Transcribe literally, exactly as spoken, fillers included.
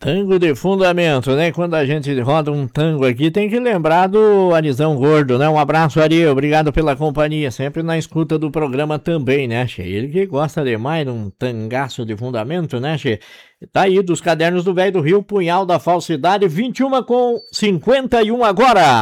Tango de fundamento, né? Quando a gente roda um tango aqui, tem que lembrar do Arizão Gordo, né? Um abraço, Ari, obrigado pela companhia, sempre na escuta do programa também, né, che? Ele que gosta demais de um tangaço de fundamento, né, che? Tá aí, dos cadernos do Velho do Rio, Punhal da Falsidade, vinte e uma com cinquenta e um agora.